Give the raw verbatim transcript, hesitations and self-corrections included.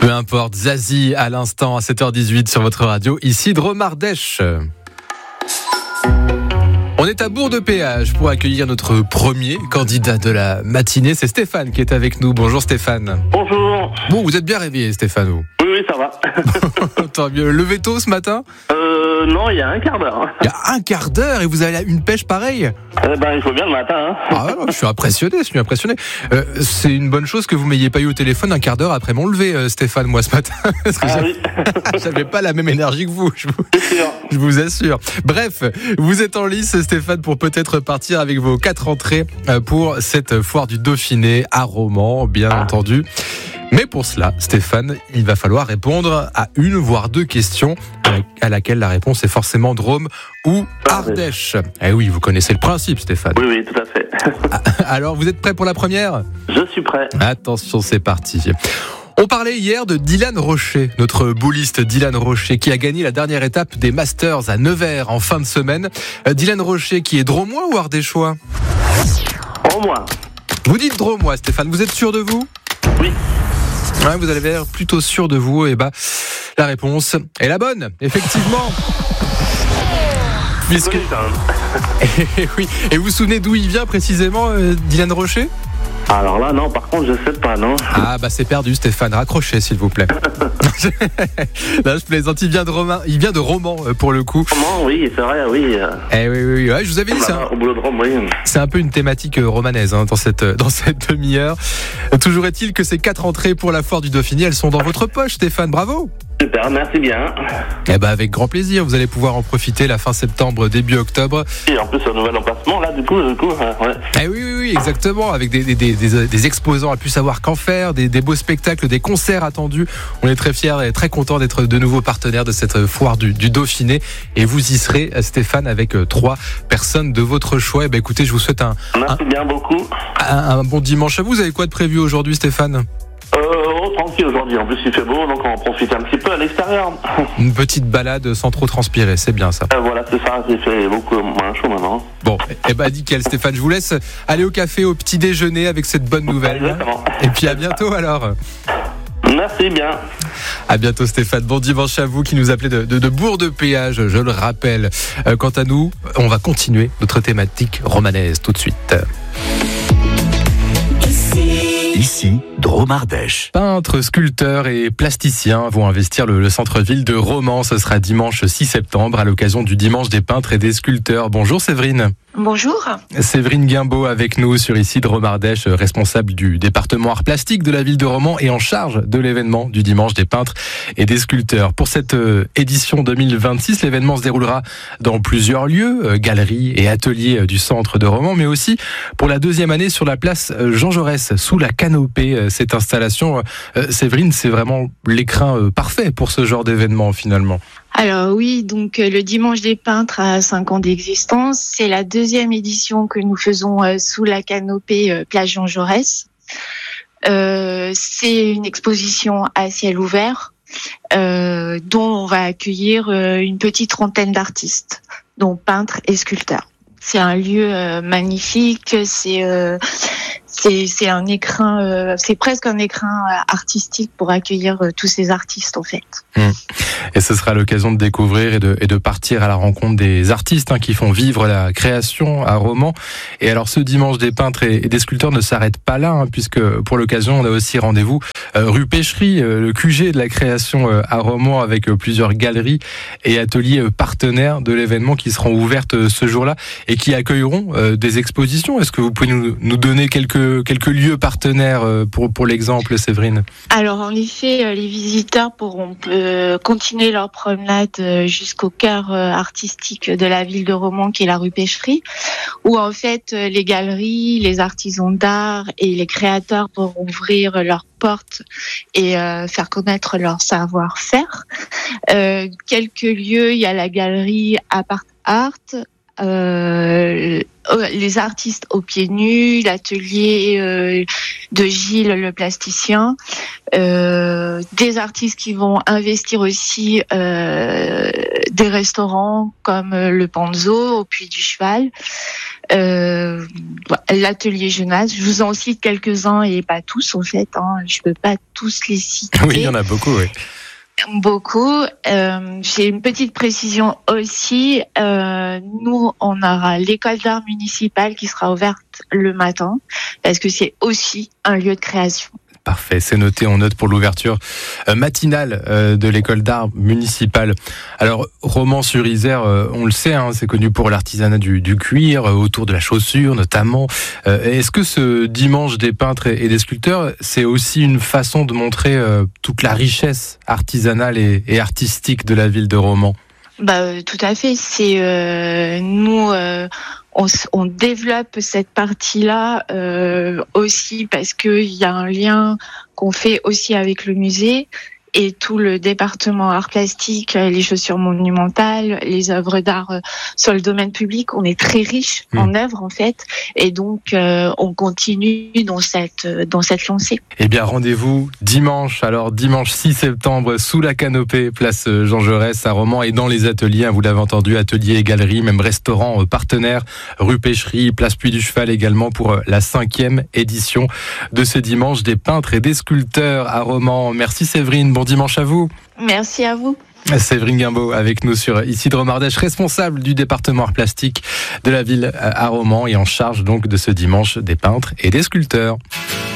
Peu importe, Zazie à l'instant à sept heures dix-huit sur votre radio, ici Drôme Ardèche. On est à Bourg-de-Péage pour accueillir notre premier candidat de la matinée. C'est Stéphane qui est avec nous. Bonjour Stéphane. Bonjour. Bon, vous êtes bien réveillé Stéphane, vous? Oui, oui, ça va. Tant mieux. Levé tôt ce matin? Euh, non, il y a un quart d'heure. Il y a un quart d'heure et vous avez une pêche pareille? Eh ben, il faut bien le matin. Hein. Ah non, je suis impressionné, je suis impressionné. Euh, c'est une bonne chose que vous m'ayez pas eu au téléphone un quart d'heure après mon lever, euh, Stéphane, moi ce matin. Parce que Ah j'avais, oui. j'avais pas la même énergie que vous, je vous, C'est sûr. je vous assure. Bref, vous êtes en lice, Stéphane, pour peut-être partir avec vos quatre entrées euh, pour cette foire du Dauphiné à Romans, bien Ah. entendu. Mais pour cela, Stéphane, il va falloir répondre à une voire deux questions à laquelle la réponse est forcément Drôme ou Ardèche. Eh oui, vous connaissez le principe, Stéphane. Oui, oui, tout à fait. Alors, vous êtes prêt pour la première ? Je suis prêt. Attention, c'est parti. On parlait hier de Dylan Rocher, notre bouliste Dylan Rocher, qui a gagné la dernière étape des Masters à Nevers en fin de semaine. Euh, Dylan Rocher, qui est dromois ou ardéchois ? Au moins. Vous dites dromois, Stéphane, vous êtes sûr de vous ? Oui. Ouais, vous avez l'air plutôt sûr de vous. Et bah, la réponse est la bonne, effectivement. Puisque... Connu, quand même. Et, oui. Et vous vous souvenez d'où il vient précisément, euh, Dylan Rocher ? Alors là, non, par contre, je sais pas, non. Ah bah c'est perdu, Stéphane, raccrochez s'il vous plaît. Là je plaisante, il vient de Romain, il vient de Romans euh, pour le coup. Comment, oui, c'est vrai, oui. euh, Eh oui, oui, oui, ouais, je vous avais dit, c'est un, Au boulot de Rome, oui. c'est un peu une thématique euh, romanaise hein, dans cette, euh, dans cette demi-heure. Euh, Toujours est-il que ces quatre entrées pour la foire du Dauphiné, elles sont dans votre poche, Stéphane, bravo. Super, merci bien. Eh ben avec grand plaisir, vous allez pouvoir en profiter la fin septembre, début octobre. Et en plus, un nouvel emplacement, là, du coup, du coup, euh, ouais. Eh oui, oui, oui, exactement, avec des, des, des, des, des exposants à plus savoir qu'en faire, des, des beaux spectacles, des concerts attendus. On est très fiers et très contents d'être de nouveaux partenaires de cette foire du, du Dauphiné. Et vous y serez, Stéphane, avec trois personnes de votre choix. Eh ben écoutez, je vous souhaite un, Merci bien beaucoup. un, un bon dimanche à vous. Vous avez quoi de prévu aujourd'hui, Stéphane ? Euh, oh, tranquille aujourd'hui. En plus, il fait beau, donc on en profite un petit peu à l'extérieur. Une petite balade sans trop transpirer, c'est bien ça. Euh, voilà, c'est ça. Il fait beaucoup moins chaud maintenant. Bon, eh ben nickel, Stéphane. Je vous laisse aller au café, au petit déjeuner avec cette bonne nouvelle. Exactement. Et puis à bientôt alors. Merci bien. À bientôt Stéphane, bon dimanche à vous qui nous appelez de, de, de Bourg-de-Péage, je le rappelle. Euh, quant à nous, on va continuer notre thématique romanaise tout de suite. Ici, Drôme Ardèche. Peintres, sculpteurs et plasticiens vont investir le, le centre-ville de Romans. Ce sera dimanche six septembre à l'occasion du dimanche des peintres et des sculpteurs. Bonjour Séverine. Bonjour. Séverine Guimbaud avec nous sur ici Drôme Ardèche, responsable du département art plastique de la ville de Romans et en charge de l'événement du dimanche des peintres et des sculpteurs. Pour cette euh, édition deux mille vingt-six, l'événement se déroulera dans plusieurs lieux, euh, galeries et ateliers euh, du centre de Romans, mais aussi pour la deuxième année sur la place euh, Jean Jaurès, sous la canopée. Euh, cette installation, euh, Séverine, c'est vraiment l'écrin euh, parfait pour ce genre d'événement finalement. Alors oui, donc euh, le Dimanche des Peintres a cinq ans d'existence. C'est la deuxième édition que nous faisons euh, sous la canopée euh, Place Jean Jaurès. Euh, c'est une exposition à ciel ouvert euh, dont on va accueillir euh, une petite trentaine d'artistes, dont peintres et sculpteurs. C'est un lieu euh, magnifique, c'est euh, c'est c'est un écrin, euh, c'est presque un écrin artistique pour accueillir euh, tous ces artistes en fait. Mmh. Et ce sera l'occasion de découvrir et de, et de partir à la rencontre des artistes hein, qui font vivre la création à Romans. Et alors ce dimanche des peintres et, et des sculpteurs ne s'arrête pas là, hein, puisque pour l'occasion on a aussi rendez-vous euh, rue Pêcherie, euh, le Q G de la création euh, à Romans, avec euh, plusieurs galeries et ateliers euh, partenaires de l'événement qui seront ouvertes euh, ce jour-là et qui accueilleront euh, des expositions. Est-ce que vous pouvez nous, nous donner quelques, quelques lieux partenaires euh, pour, pour l'exemple, Séverine ? Alors en effet, les visiteurs pourront euh, continuer leur promenade euh, jusqu'au cœur euh, artistique de la ville de Romans, qui est la rue Pêcherie, où en fait euh, les galeries, les artisans d'art et les créateurs pourront ouvrir leurs portes et euh, faire connaître leur savoir-faire. Euh, quelques lieux, il y a la galerie Apart Art, euh, les artistes aux pieds nus, l'atelier euh, de Gilles le plasticien, euh, des artistes qui vont investir aussi euh, des restaurants comme le Panzo au Puy du Cheval, euh, l'atelier jeunesse. Je vous en cite quelques-uns et pas tous en fait, hein. Je peux pas tous les citer. Oui, il y en a beaucoup, oui. Beaucoup. Euh, j'ai une petite précision aussi. Euh, nous, on aura l'école d'art municipale qui sera ouverte le matin parce que c'est aussi un lieu de création. Parfait, c'est noté, on note pour l'ouverture matinale de l'école d'art municipale. Alors, Romans-sur-Isère, on le sait, hein, c'est connu pour l'artisanat du, du cuir, autour de la chaussure notamment. Est-ce que ce dimanche des peintres et des sculpteurs, c'est aussi une façon de montrer toute la richesse artisanale et, et artistique de la ville de Romans ? Bah, tout à fait. C'est euh, nous, euh, on, on développe cette partie-là euh, aussi parce que il y a un lien qu'on fait aussi avec le musée et tout le département art plastique, les chaussures monumentales, les œuvres d'art sur le domaine public. On est très riche mmh. en œuvres en fait, et donc euh, on continue dans cette dans cette lancée. Eh bien, rendez-vous dimanche. Alors dimanche six septembre sous la canopée, place Jean Jaurès à Romans, et dans les ateliers. Hein, vous l'avez entendu, ateliers et galeries, même restaurants euh, partenaires, rue Pêcherie, place Puy du Cheval également pour euh, la cinquième édition de ce dimanche des peintres et des sculpteurs à Romans. Merci Séverine. Bon dimanche à vous. Merci à vous. Séverine Guimbaud avec nous sur Ici Drôme Ardèche, responsable du département art plastique de la ville à Romans et en charge donc de ce dimanche des peintres et des sculpteurs.